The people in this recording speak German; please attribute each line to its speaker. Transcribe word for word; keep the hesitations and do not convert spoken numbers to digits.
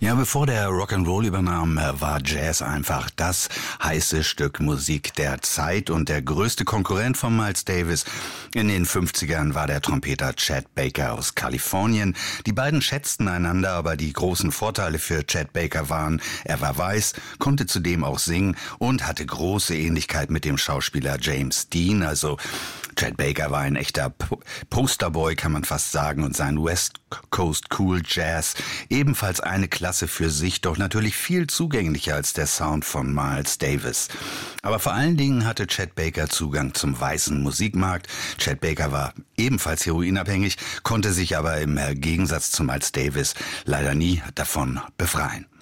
Speaker 1: Ja, bevor der Rock'n'Roll übernahm, war Jazz einfach das heiße Stück Musik der Zeit und der größte Konkurrent von Miles Davis. In den fünfzigern war der Trompeter Chet Baker aus Kalifornien. Die beiden schätzten einander, aber die großen Vorteile für Chet Baker waren, er war weiß, konnte zudem auch singen und hatte große Ähnlichkeit mit dem Schauspieler James Dean. Also Chet Baker war ein echter Posterboy, kann man fast sagen, und sein West Coast Cool Jazz ebenfalls eine Klasse für sich, doch natürlich viel zugänglicher als der Sound von Miles Davis. Aber vor allen Dingen hatte Chet Baker Zugang zum weißen Musikmarkt. Chet Baker war ebenfalls heroinabhängig, konnte sich aber im Gegensatz zu Miles Davis leider nie davon befreien.